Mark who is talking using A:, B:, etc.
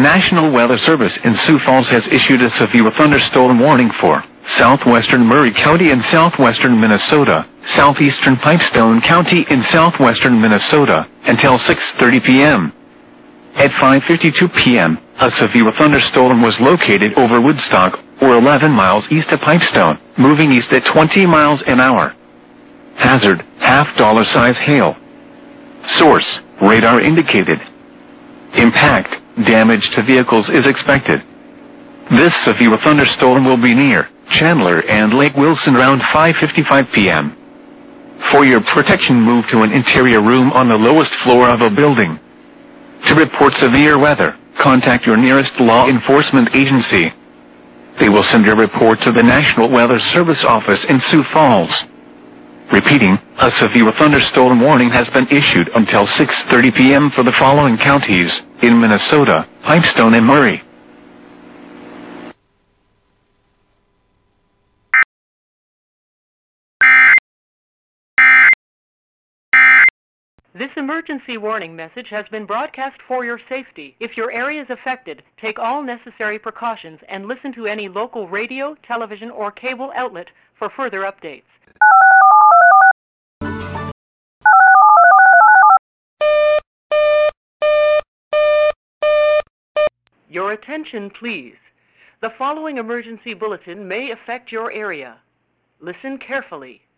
A: National Weather Service in Sioux Falls has issued a severe thunderstorm warning for southwestern Murray County in southwestern Minnesota, southeastern Pipestone County in southwestern Minnesota, until 6:30 p.m. At 5:52 p.m., a severe thunderstorm was located over Woodstock, or 11 miles east of Pipestone, moving east at 20 miles an hour. Hazard, $half size hail. Source, radar indicated. Impact, damage to vehicles is expected. This severe thunderstorm will be near Chandler and Lake Wilson around 5:55 p.m. For your protection, move to an interior room on the lowest floor of a building. To report severe weather, contact your nearest law enforcement agency. They will send your report to the National Weather Service office in Sioux Falls. Repeating, a severe thunderstorm warning has been issued until 6:30 p.m. for the following counties in Minnesota: Pipestone and Murray.
B: This emergency warning message has been broadcast for your safety. If your area is affected, take all necessary precautions and listen to any local radio, television, or cable outlet for further updates. Your attention, please. The following emergency bulletin may affect your area. Listen carefully.